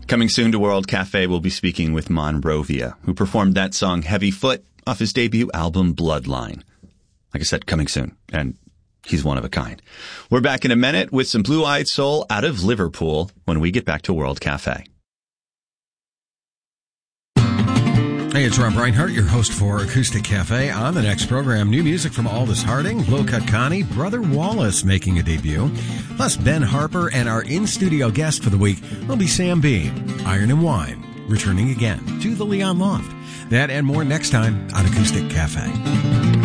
Coming soon to World Cafe, we'll be speaking with Monrovia, who performed that song Heavy Foot off his debut album Bloodline. Like I said, coming soon, and he's one of a kind. We're back in a minute with some Blue-Eyed Soul out of Liverpool when we get back to World Cafe. Hey, it's Rob Reinhart, your host for Acoustic Cafe. On the next program, new music from Aldous Harding, Low Cut Connie, Brother Wallace making a debut, plus Ben Harper, and our in-studio guest for the week will be Sam B. Iron and Wine, returning again to the Leon Loft. That and more next time on Acoustic Cafe.